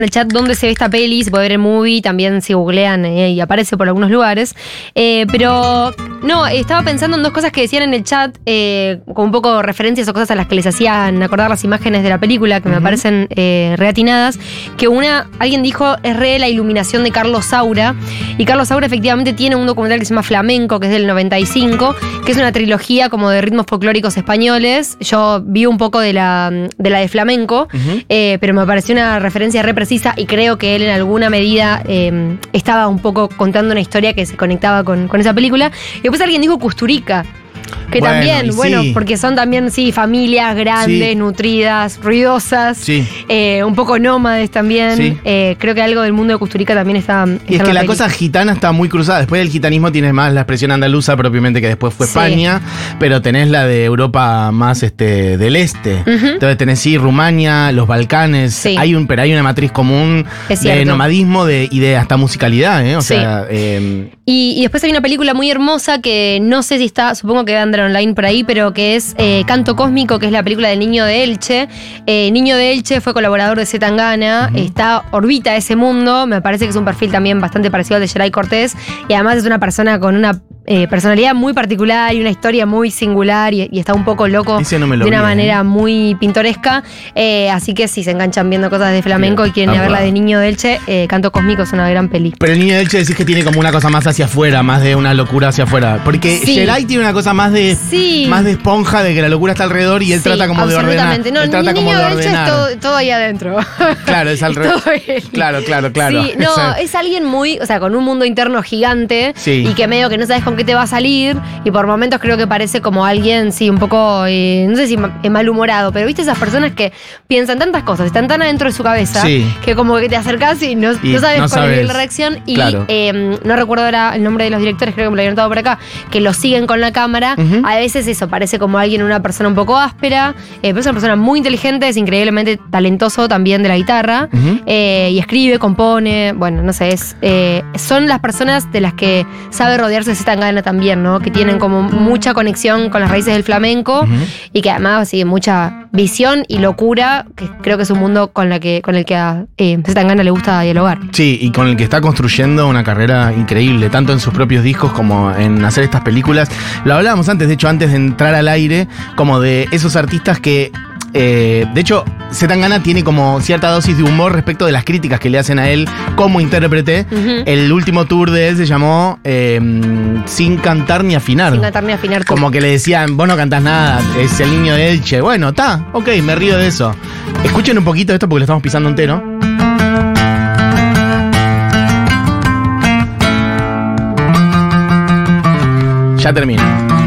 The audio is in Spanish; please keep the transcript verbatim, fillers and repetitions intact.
el chat dónde se ve esta peli, se puede ver en Movie, también si googlean eh, y aparece por algunos lugares. Eh, pero no, estaba pensando en dos cosas que decían en el chat, eh, con un poco referencias o cosas a las que les hacían acordar las imágenes de la película, que uh-huh. me parecen eh, reatinadas. Que una, alguien dijo, es re la iluminación de Carlos Saura. Y Carlos Saura efectivamente tiene un documental que se llama Flamenco, que es del noventa y cinco, que es una trilogía como de ritmos folclóricos españoles. Yo vi un poco de la de, la de flamenco, uh-huh. eh, pero me pareció una referencia re precisa y creo que él en alguna medida eh, estaba un poco contando una historia que se conectaba con, con esa película. Y después alguien dijo Kusturica. Que bueno, también, bueno, sí. porque son también, sí, familias grandes, sí. nutridas, ruidosas, sí. eh, un poco nómades también. Sí. Eh, creo que algo del mundo de Kusturica también está. está y es que la, la cosa gitana está muy cruzada. Después del gitanismo tienes más la expresión andaluza propiamente, que después fue sí. España, pero tenés la de Europa más este del este. Uh-huh. Entonces tenés, sí, Rumania, los Balcanes. Sí. Hay un, pero hay una matriz común de nomadismo de, y de hasta musicalidad, ¿eh? O sí. sea. Eh, y, y después hay una película muy hermosa que no sé si está, supongo que va a andar online por ahí, pero que es eh, Canto Cósmico, que es la película del Niño de Elche. Eh, Niño de Elche fue colaborador de Zetangana, uh-huh. está, orbita ese mundo, me parece que es un perfil también bastante parecido al de Geray Cortés, y además es una persona con una eh, personalidad muy particular y una historia muy singular, y, y está un poco loco no de una vi, manera eh. muy pintoresca, eh, así que si se enganchan viendo cosas de flamenco Bien. y quieren ah, ver la de Niño de Elche, eh, Canto Cósmico es una gran peli. Pero el Niño de Elche decís que tiene como una cosa más hacia afuera, más de una locura hacia afuera, porque sí. Geray tiene una cosa más de Sí. más de esponja, de que la locura está alrededor y él sí, trata como de ordenar. No, él trata el como niño de de ordenar. Es todo, todo ahí adentro. Claro, es al revés. Claro, claro, claro. Sí, no, es, es alguien muy, o sea, con un mundo interno gigante sí. y que medio que no sabes con qué te va a salir y por momentos creo que parece como alguien, sí, un poco, eh, no sé si ma- malhumorado, pero viste esas personas que piensan tantas cosas, están tan adentro de su cabeza sí. que como que te acercás y no, y no sabes no cuál sabes. es la reacción y claro. eh, no recuerdo ahora el nombre de los directores, creo que me lo habían notado por acá, que lo siguen con la cámara. Uh-huh. A veces eso parece como alguien, una persona un poco áspera, eh, pero es una persona muy inteligente, es increíblemente talentoso también de la guitarra, uh-huh. eh, y escribe, compone, bueno, no sé, es, eh, son las personas de las que sabe rodearse Zetangana también, ¿no? Que tienen como mucha conexión con las raíces del flamenco, uh-huh. y que además, sí, mucha visión y locura, que creo que es un mundo con, la que, con el que a eh, Zetangana le gusta dialogar. Sí, y con el que está construyendo una carrera increíble, tanto en sus propios discos como en hacer estas películas. Lo hablábamos antes, de hecho, antes de entrar al aire, como de esos artistas que, eh, de hecho, Zetangana tiene como cierta dosis de humor respecto de las críticas que le hacen a él como intérprete. Uh-huh. El último tour de él se llamó eh, Sin cantar ni afinar. Sin cantar ni afinar. Como que le decían, vos no cantás nada, es el Niño de Elche. Bueno, está, ok, me río de eso. Escuchen un poquito de esto porque lo estamos pisando entero. Ya termina.